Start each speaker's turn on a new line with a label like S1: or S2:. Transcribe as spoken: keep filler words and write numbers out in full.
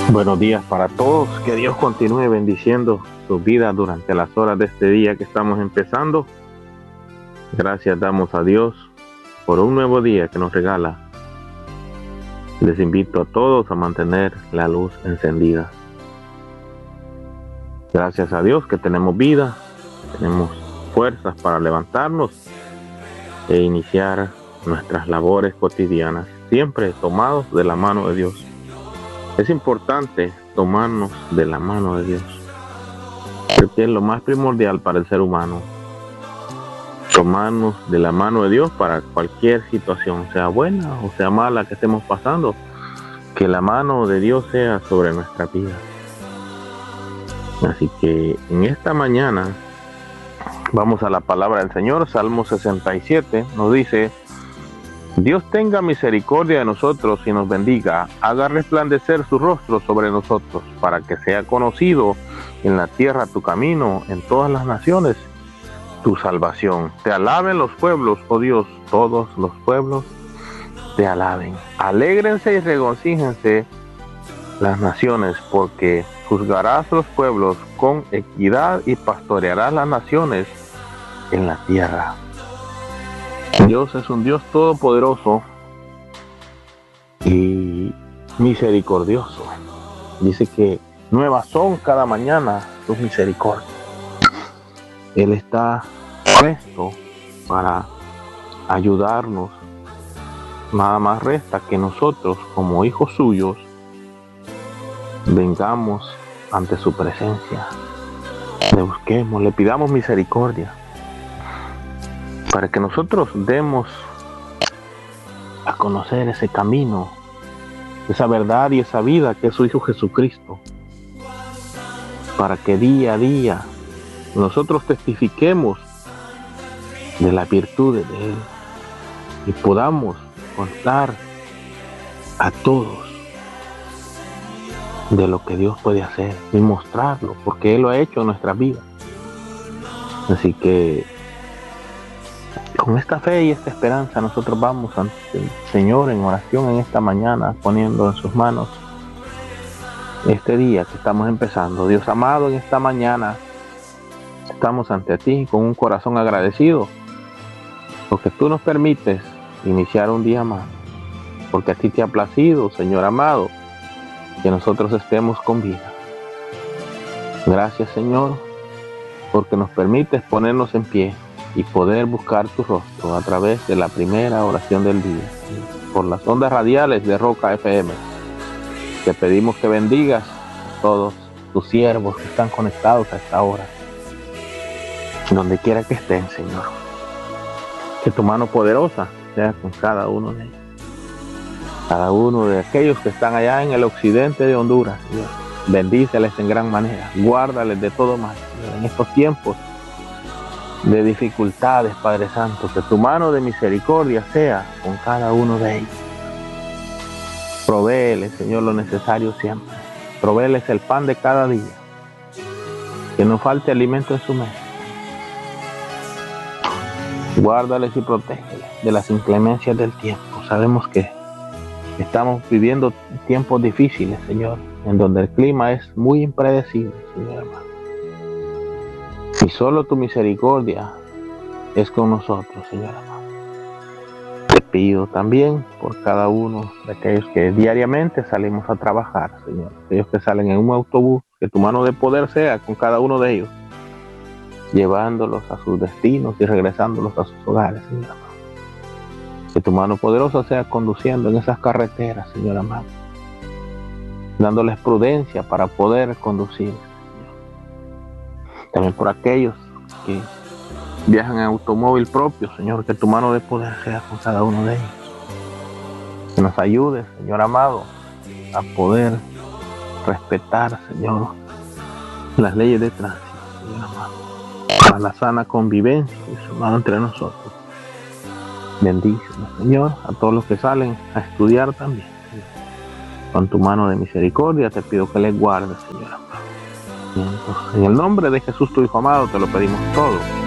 S1: Buenos días para todos, que Dios continúe bendiciendo sus vidas durante las horas de este día que estamos empezando. Gracias damos a Dios por un nuevo día que nos regala. Les invito a todos a mantener la luz encendida. Gracias a Dios que tenemos vida, tenemos fuerzas para levantarnos e iniciar nuestras labores cotidianas, siempre tomados de la mano de Dios. Es importante tomarnos de la mano de Dios, porque es lo más primordial para el ser humano. Tomarnos de la mano de Dios para cualquier situación, sea buena o sea mala que estemos pasando, que la mano de Dios sea sobre nuestra vida. Así que en esta mañana vamos a la palabra del Señor. Salmo sesenta y siete nos dice: Dios tenga misericordia de nosotros y nos bendiga, haga resplandecer su rostro sobre nosotros, para que sea conocido en la tierra tu camino, en todas las naciones tu salvación. Te alaben los pueblos, oh Dios, todos los pueblos te alaben. Alégrense y regocíjense las naciones, porque juzgarás los pueblos con equidad y pastorearás las naciones en la tierra. Dios es un Dios todopoderoso y misericordioso. Dice que nuevas son cada mañana sus misericordias. Él está presto para ayudarnos. Nada más resta que nosotros, como hijos suyos, vengamos ante su presencia, le busquemos, le pidamos misericordia, para que nosotros demos a conocer ese camino, esa verdad y esa vida que es su Hijo Jesucristo, para que día a día nosotros testifiquemos de las virtudes de Él y podamos contar a todos de lo que Dios puede hacer y mostrarlo, porque Él lo ha hecho en nuestras vidas. Así que con esta fe y esta esperanza nosotros vamos ante el Señor en oración en esta mañana, poniendo en sus manos este día que estamos empezando. Dios amado, en esta mañana estamos ante ti con un corazón agradecido, porque tú nos permites iniciar un día más, porque a ti te ha placido, Señor amado, que nosotros estemos con vida. Gracias, Señor, porque nos permites ponernos en pie y poder buscar tu rostro a través de la primera oración del día, por las ondas radiales de Roca F M. Te pedimos que bendigas a todos tus siervos que están conectados a esta hora, donde quiera que estén, Señor. Que tu mano poderosa sea con cada uno de ellos, cada uno de aquellos que están allá en el occidente de Honduras, Señor. Bendíceles en gran manera, guárdales de todo mal, Señor, en estos tiempos de dificultades, Padre Santo. Que tu mano de misericordia sea con cada uno de ellos. Provéeles, Señor, lo necesario siempre. Provéeles el pan de cada día, que no falte alimento en su mesa. Guárdales y protégeles de las inclemencias del tiempo. Sabemos que estamos viviendo tiempos difíciles, Señor, en donde el clima es muy impredecible, Señor hermano. Y solo tu misericordia es con nosotros, Señor amado. Te pido también por cada uno de aquellos que diariamente salimos a trabajar, Señor. Aquellos que salen en un autobús, que tu mano de poder sea con cada uno de ellos, llevándolos a sus destinos y regresándolos a sus hogares, Señor amado. Que tu mano poderosa sea conduciendo en esas carreteras, Señor amado, dándoles prudencia para poder conducir. También por aquellos que viajan en automóvil propio, Señor, que tu mano de poder sea con cada uno de ellos. Que nos ayudes, Señor amado, a poder respetar, Señor, las leyes de tránsito, Señor amado, para la sana convivencia, Señor amado, entre nosotros. Bendícenos, Señor, a todos los que salen a estudiar también, Señor. Con tu mano de misericordia te pido que les guardes, Señor amado. En el nombre de Jesús, tu Hijo amado, te lo pedimos todo.